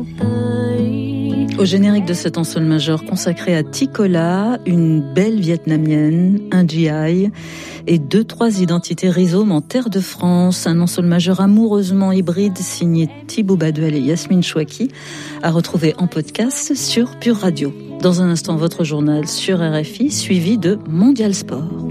Au générique de cet en sol majeur consacré à Ticola, une belle vietnamienne, un GI et 2-3 identités rhizomes en terre de France. Un en sol majeur amoureusement hybride signé Thibaut Baduel et Yasmine Chouaki à retrouver en podcast sur Pure Radio. Dans un instant, votre journal sur RFI suivi de Mondial Sport.